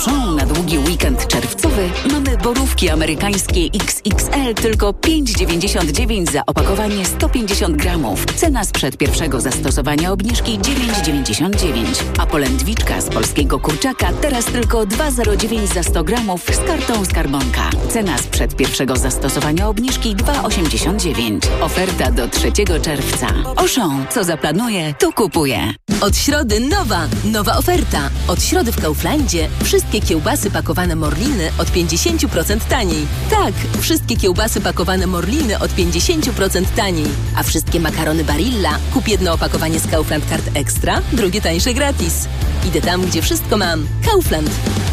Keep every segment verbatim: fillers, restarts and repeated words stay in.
Auchan na długi weekend czerwcowy mamy borówki amerykańskie X X L tylko pięć dziewięćdziesiąt dziewięć za opakowanie sto pięćdziesiąt gramów. Cena sprzed pierwszego zastosowania obniżki dziewięć dziewięćdziesiąt dziewięć. A polędwiczka z polskiego kurczaka teraz tylko dwa zero dziewięć za sto gramów z kartą Skarbonka. Cena sprzed pierwszego zastosowania obniżki dwa osiemdziesiąt dziewięć. Oferta do trzeciego czerwca. Auchan, co zaplanuje, to kupuje. Od środy nowa, nowa oferta. Od środy w Kauflandzie wszystkie kiełbasy pakowane Morliny od pięćdziesiąt procent taniej. Tak, wszystkie kiełbasy pakowane Morliny od pięćdziesiąt procent taniej. A wszystkie makarony Barilla kup jedno opakowanie z Kaufland Card Extra, drugie tańsze gratis. Idę tam, gdzie wszystko mam. Kaufland.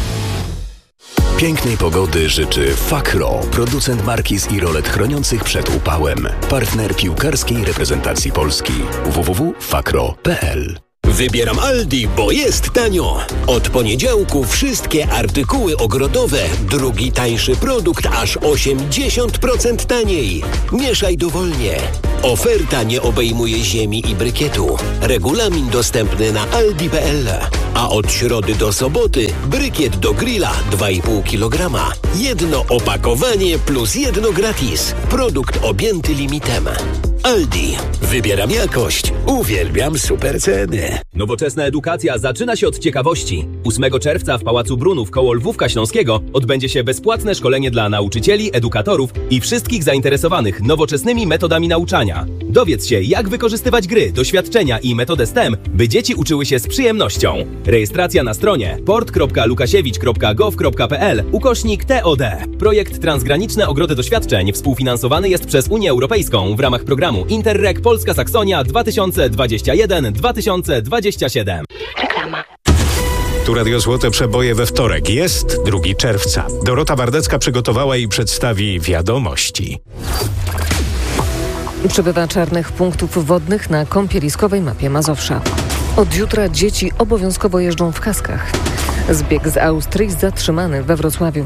Pięknej pogody życzy Fakro, producent markiz i rolet chroniących przed upałem. Partner piłkarskiej reprezentacji Polski. w w w kropka fakro kropka p l. Wybieram Aldi, bo jest tanio. Od poniedziałku wszystkie artykuły ogrodowe. Drugi tańszy produkt aż osiemdziesiąt procent taniej. Mieszaj dowolnie. Oferta nie obejmuje ziemi i brykietu. Regulamin dostępny na aldi kropka p l. A od środy do soboty brykiet do grilla dwa i pół kilograma. Jedno opakowanie plus jedno gratis. Produkt objęty limitem. Aldi. Wybieram jakość. Uwielbiam super ceny. Nowoczesna edukacja zaczyna się od ciekawości. ósmego czerwca w Pałacu Brunów koło Lwówka Śląskiego odbędzie się bezpłatne szkolenie dla nauczycieli, edukatorów i wszystkich zainteresowanych nowoczesnymi metodami nauczania. Dowiedz się, jak wykorzystywać gry, doświadczenia i metodę S T E M, by dzieci uczyły się z przyjemnością. Rejestracja na stronie port kropka lukasiewicz kropka gov kropka p l ukośnik T O D. Projekt Transgraniczne Ogrody Doświadczeń współfinansowany jest przez Unię Europejską w ramach programu Interreg Polska Saksonia dwa tysiące dwadzieścia jeden do dwa tysiące dwadzieścia siedem. Reklama. Tu Radio Złote Przeboje we wtorek. Jest drugiego czerwca. Dorota Bardecka przygotowała i przedstawi wiadomości. Przybywa czarnych punktów wodnych na kąpieliskowej mapie Mazowsza. Od jutra dzieci obowiązkowo jeżdżą w kaskach. Zbieg z Austrii zatrzymany we Wrocławiu.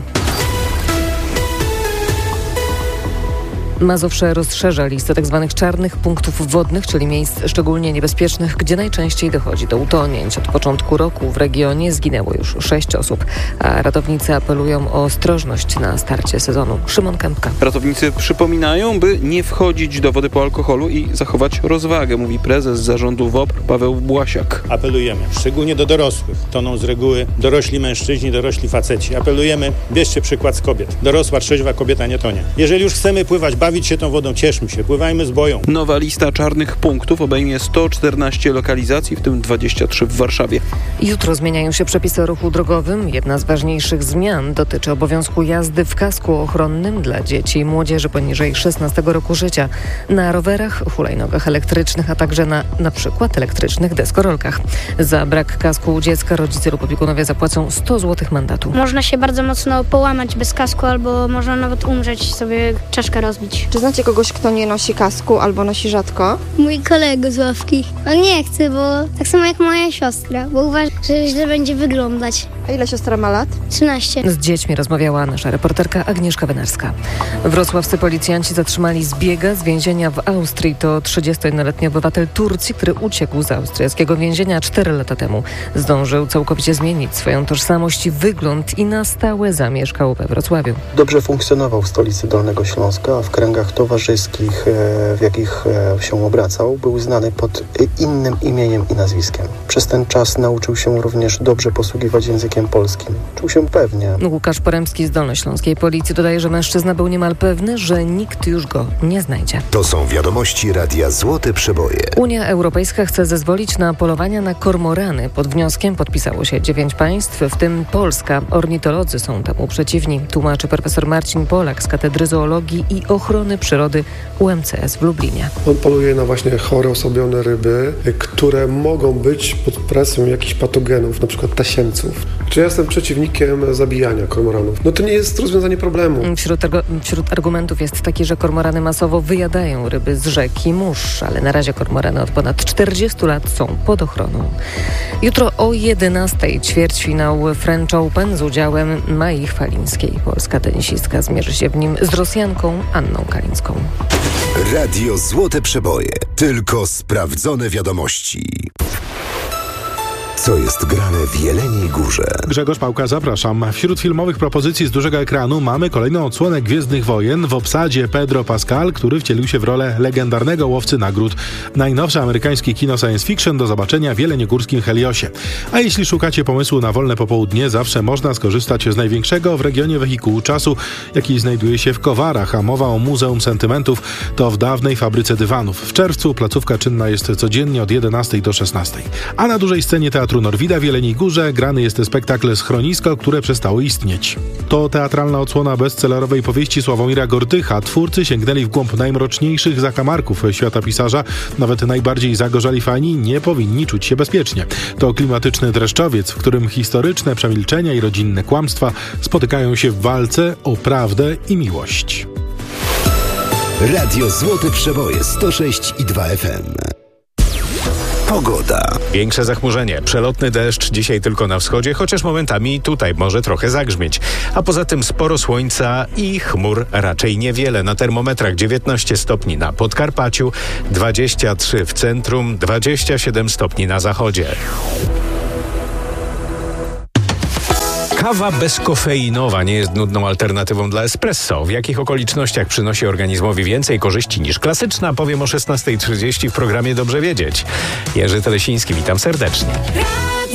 Mazowsze rozszerza listę tzw. czarnych punktów wodnych, czyli miejsc szczególnie niebezpiecznych, gdzie najczęściej dochodzi do utonięć. Od początku roku w regionie zginęło już sześć osób, a ratownicy apelują o ostrożność na starcie sezonu. Szymon Kępka. Ratownicy przypominają, by nie wchodzić do wody po alkoholu i zachować rozwagę, mówi prezes zarządu W O P Paweł Błasiak. Apelujemy, szczególnie do dorosłych. Toną z reguły dorośli mężczyźni, dorośli faceci. Apelujemy, bierzcie przykład z kobiet. Dorosła, trzeźwa kobieta nie tonie. Jeżeli już chcemy pływać, bawić się tą wodą, cieszmy się, pływajmy z boją. Nowa lista czarnych punktów obejmie sto czternaście lokalizacji, w tym dwadzieścia trzy w Warszawie. Jutro zmieniają się przepisy o ruchu drogowym. Jedna z ważniejszych zmian dotyczy obowiązku jazdy w kasku ochronnym dla dzieci i młodzieży poniżej szesnastego roku życia, na rowerach, hulajnogach elektrycznych, a także na na przykład elektrycznych deskorolkach. Za brak kasku u dziecka rodzice lub opiekunowie zapłacą sto złotych mandatu. Można się bardzo mocno połamać bez kasku, albo można nawet umrzeć, sobie czaszkę rozbić. Czy znacie kogoś, kto nie nosi kasku albo nosi rzadko? Mój kolega z ławki. On nie chce, bo tak samo jak moja siostra, bo uważa, że źle będzie wyglądać. A ile siostra ma lat? trzynaście. Z dziećmi rozmawiała nasza reporterka Agnieszka Wynarska. Wrocławscy policjanci zatrzymali zbiega z więzienia w Austrii. To trzydziestojednoletni obywatel Turcji, który uciekł z austriackiego więzienia cztery lata temu. Zdążył całkowicie zmienić swoją tożsamość i wygląd i na stałe zamieszkał we Wrocławiu. Dobrze funkcjonował w stolicy Dolnego Śląska, a w kręgach towarzyskich, w jakich się obracał, był znany pod innym imieniem i nazwiskiem. Przez ten czas nauczył się również dobrze posługiwać językiem polskim. Czuł się pewnie. Łukasz Poremski z Dolnośląskiej Policji dodaje, że mężczyzna był niemal pewny, że nikt już go nie znajdzie. To są wiadomości Radia Złote Przeboje. Unia Europejska chce zezwolić na polowania na kormorany. Pod wnioskiem podpisało się dziewięć państw, w tym Polska. Ornitolodzy są temu przeciwni, tłumaczy profesor Marcin Polak z Katedry Zoologii i Ochrony Przyrody U M C S w Lublinie. On poluje na właśnie chore, osobione ryby, które mogą być pod presją jakichś patogenów, na przykład tasiemców. Czy ja jestem przeciwnikiem zabijania kormoranów? No to nie jest rozwiązanie problemu. Wśród, wśród argumentów jest taki, że kormorany masowo wyjadają ryby z rzek i mórz, ale na razie kormorany od ponad czterdziestu lat są pod ochroną. Jutro o jedenastej ćwierćfinał French Open z udziałem Mai Chwalińskiej. Polska tenisistka zmierzy się w nim z Rosjanką Anną Kalińską. Radio Złote Przeboje. Tylko sprawdzone wiadomości. Co jest grane w Jeleniej Górze? Grzegorz Pałka, zapraszam. Wśród filmowych propozycji z dużego ekranu mamy kolejną odsłonę Gwiezdnych Wojen w obsadzie Pedro Pascal, który wcielił się w rolę legendarnego łowcy nagród. Najnowsze amerykańskie kino science fiction do zobaczenia w jeleniogórskim Heliosie. A jeśli szukacie pomysłu na wolne popołudnie, zawsze można skorzystać z największego w regionie wehikułu czasu, jaki znajduje się w Kowarach, a mowa o Muzeum Sentymentów, to w dawnej fabryce dywanów. W czerwcu placówka czynna jest codziennie od jedenastej do szesnastej. A na dużej scenie Teatru Norwida w Jeleniej Górze grany jest spektakl Schronisko, które przestało istnieć. To teatralna odsłona bestsellerowej powieści Sławomira Gortycha. Twórcy sięgnęli w głąb najmroczniejszych zakamarków świata pisarza. Nawet najbardziej zagorzali fani nie powinni czuć się bezpiecznie. To klimatyczny dreszczowiec, w którym historyczne przemilczenia i rodzinne kłamstwa spotykają się w walce o prawdę i miłość. Radio Złote Przeboje sto sześć i dwa F M. Pogoda. Większe zachmurzenie, przelotny deszcz dzisiaj tylko na wschodzie, chociaż momentami tutaj może trochę zagrzmieć. A poza tym sporo słońca i chmur raczej niewiele. Na termometrach dziewiętnaście stopni na Podkarpaciu, dwadzieścia trzy w centrum, dwadzieścia siedem stopni na zachodzie. Kawa bezkofeinowa nie jest nudną alternatywą dla espresso. W jakich okolicznościach przynosi organizmowi więcej korzyści niż klasyczna, powiem o szesnastej trzydzieści w programie Dobrze Wiedzieć. Jerzy Telesiński, witam serdecznie.